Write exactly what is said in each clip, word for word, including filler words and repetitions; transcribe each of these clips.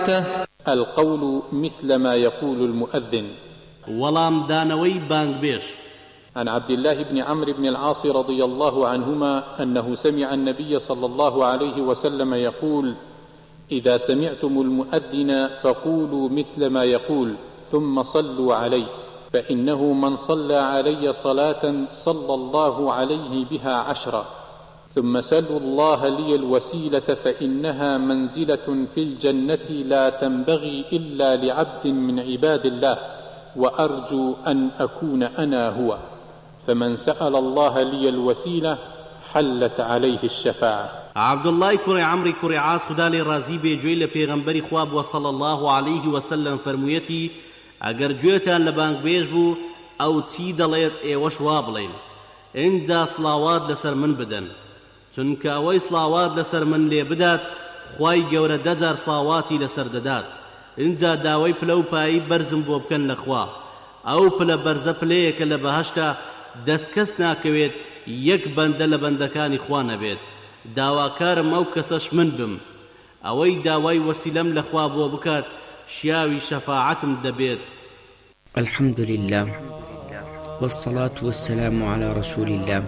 القول مثل ما يقول المؤذن. ولام دانوي بانغبيش. عن عبد الله بن عمرو بن العاص رضي الله عنهما أنه سمع النبي صلى الله عليه وسلم يقول: إذا سمعتم المؤذن فقولوا مثل ما يقول ثم صلوا عليه، فإنه من صلى علي صلاة صلى الله عليه بها عشرة، ثم سلوا الله لي الوسيلة فإنها منزلة في الجنة لا تنبغي إلا لعبد من عباد الله، وأرجو أن أكون أنا هو، فمن سأل الله لي الوسيلة حلت عليه الشفاعة. عبد الله كري عمري كري عاص خدا لي رازي بيجوي لپیغمبري خواب وصلى الله عليه وسلم فرمويتي: اگر جويتان لبانك بيجبو او تي دليت ايوش وابلين اندا صلاوات لسر من بدن، چونك اوي صلاوات لسر من لي بدات خواي گورا دجار صلاواتي لسر ددات، اندا داوي پلو پاي برزم بو بكن لخوا او پلا برزه پليك لبهشتا دسكس ناكويت يك بند لبندكاني خوانا بيت داواكار موكسش من بم اوي داوي وسيلم لخوا بو بكات شياوي شفاعتم دبيت. الحمد لله والصلاة والسلام على رسول الله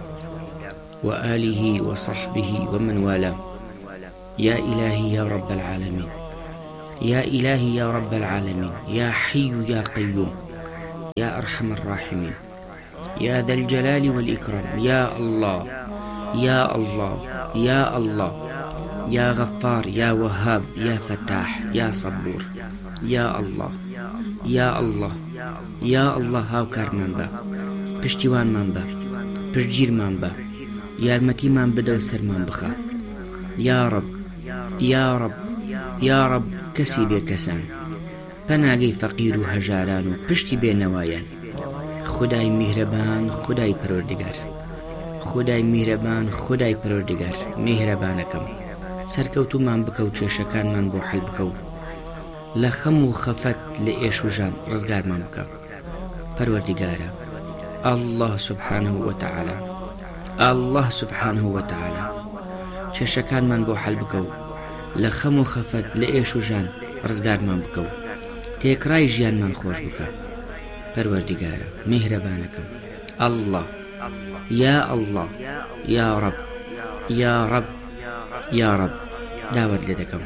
وآله وصحبه ومن والاه. يا إلهي يا رب العالمين، يا إلهي يا رب العالمين، يا حي يا قيوم، يا أرحم الراحمين، يا ذا الجلال والإكرام، يا الله يا الله يا الله، يا غفار يا وهاب يا فتاح يا صبور، يا الله يا الله يا الله هاوكار من با، پشتیوان من با، پشتگیر من با، یارمەتی من بدە و سەرمان بخە. یا رب یا رب یا رب کەسی بێ کەسان، پەناگەی فەقیر و هەژاران و پشتی بێنەوایان. خدای میهرەبان، خدای پەروەردگار، خدای میهرەبان، خدای پەروەردگار، میهرەبانەکەم سەرکەوتومان بکە و کێشەکانمان بۆ حەل بکە و لە خەم و خەفەت لە ئێش و ژان ڕزگارمان بکە. پەروەردگارە الله سبحانه وتعالى، الله سبحانه وتعالى کێشەکانمان بۆ حەل بکە و لە خەم و خەفەت لە ئێش و ژان ڕزگارمان بکە و تێکڕای ژیانمان خۆش بکە. پەروەردگارە میهرەبانەکەم الله يا الله يا رب يا رب يا رب داوت لێ دەکەم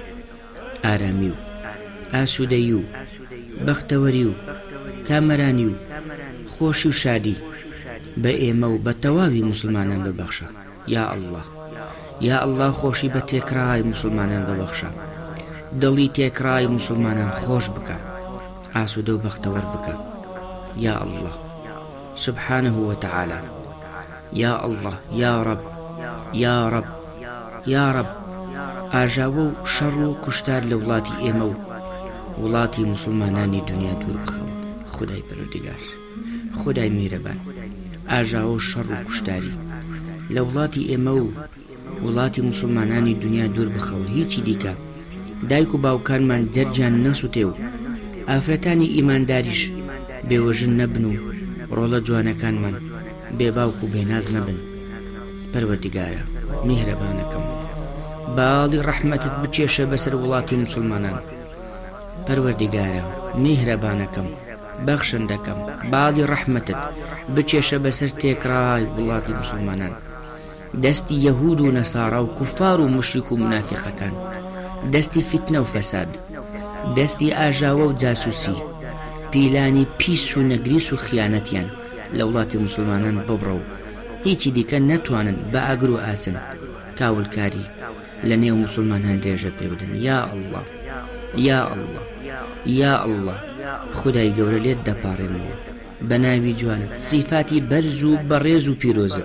ئارامی و ئاسوودەیی و بەختەوەری و کامەرانی و خۆشی و شادی بە ئێمە و بە تەواوی مسلمانان ببەخشە. یا الله یا الله خۆشی بە تێکڕای مسلمانان ببەخشە، دڵی تێکڕای مسلمانان خۆش بکە، ئاسوودە و بەختەوەر بکە. یا الله سبحانه وتعالى، يا الله يا رب يا رب يا رب ئاژاوە و شەڕ و کوشتار لە وڵاتی ئێمە و وڵاتی مسلمانانی دنیا دوور بخەوە. خدای پەروەردگار، خدای میهرەبان، ئاژاوە و شەڕ و کوشتاری لە وڵاتی ئێمە و وڵاتی مسلمانانی دنیا دوور بخەوە. هیچی دیکە دایک و باوکانمان جەرجیان نەسووتێ و ئافرەتانی ئیمانداریش بێوەژن نەبن و ڕۆڵە جوانەکانمان بێباوک و بێناز نەبن. پەروەردگارە میهرەبانەکەم باڵی ڕەحمەتت بچێشە بەسەر وڵاتی مسلمانان. پەروەردگارە میهرەبانەکەم بەخشندەکەم باڵی ڕەحمەتت بچێشە بەسەر تێکڕای وڵاتی مسلمانان. دەستی یەهود و نەسارا و کوفار و مشریک و منافقەکان، دەستی فتنە و فەساد، دەستی ئاژاوە و جاسووسی، پیلانی پیس و نەگریس و خیانەتیان لە وڵاتی مسلمانان ببڕە و هیچی دیکە نەتوانن بە ئاگر و ئاسن کاولکاری لە نێو مسلمانان درێژە پێ بدەن. یا الله یا الله یا الله خدای گەورە لێت دەپاڕێمەوە بە ناوی جوانت، سیفاتی بەرز و بەڕێز و پیرۆزت.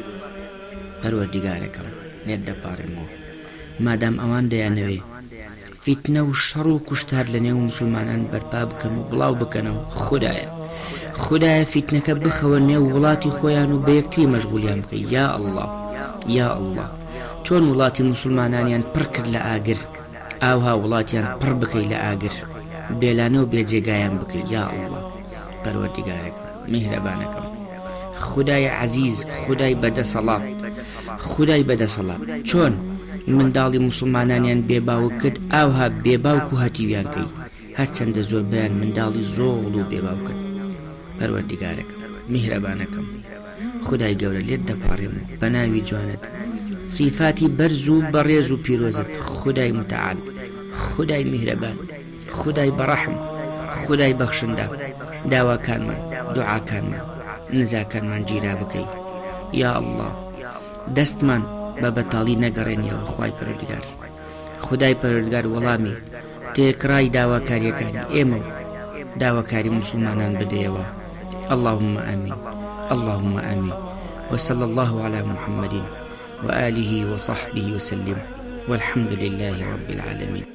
پەروەردگارەکەم لێت دەپاڕێمەوە مادام ئەوان دەیانەوێ فتنە و شەڕ و کوشتار لە نێو مسلمانان بەرپا بکەن و بڵاو بکەنەوە. خدایە خدایە فتنەکە بخەوە نێو وڵاتی خۆیان و بە یەکتری مەشغولیان بکەی. یا الله یا الله چۆن وڵاتی مسلمانانیان پڕ کرد لە ئاگر، ئاوها وڵاتیان پڕ بکەی لە ئاگر، بێلانە و بێجێگایان بکەی. یا الله پەروەردگارەکەم میهرەبانەکەم خدای عزیز، خدای بەدەسەڵات، خدای بەدەسەڵات چۆن منداڵی موسڵمانانیان بێباوک کرد ئاوها بێباوک و هەتیویان کەی هەرچەندە زۆر بەیان منداڵی زۆڵ و بێباو کرد. پەروەردگارەکەم میهرەبانەکەم خودای گەورە لێت دەپاڕێم بە ناوی جوانت صفاتی بەرز و بەڕێز و پیرۆزت خودای متعال خودای میهرەبان خودای بەڕەحم خودای بەخشندە داواکانمان دوعاکانمان نزاکانمان گیرا بکەی یا الله دەستمان بە بەتاڵی نەگەڕێنیەوە خوای پەروەردگار خودای پەروەردگار وەڵامی تێکڕای داواکاریەکانی ئێمە و داواکاری موسڵمانان بدەیەوە اللهم آمين اللهم آمين وصلى الله على محمد وآله وصحبه وسلم والحمد لله رب العالمين.